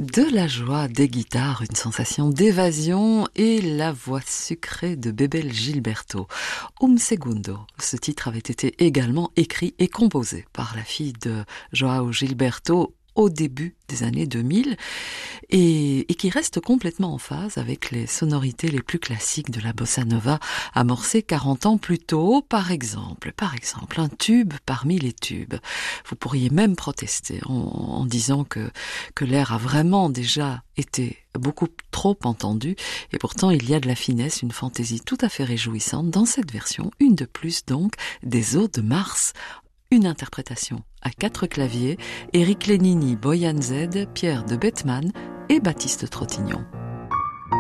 De la joie, des guitares, une sensation d'évasion et la voix sucrée de Bebel Gilberto. Un Segundo. Ce titre avait été également écrit et composé par la fille de Joao Gilberto au début des années 2000 et qui reste complètement en phase avec les sonorités les plus classiques de la bossa nova amorcée 40 ans plus tôt. Par exemple, un tube parmi les tubes. Vous pourriez même protester en disant que l'air a vraiment déjà été beaucoup trop entendu et pourtant il y a de la finesse, une fantaisie tout à fait réjouissante dans cette version, une de plus donc, des Eaux de Mars. Une interprétation à 4 claviers, Éric Lénini, Boyan Z, Pierre de Bettman et Baptiste Trottignon.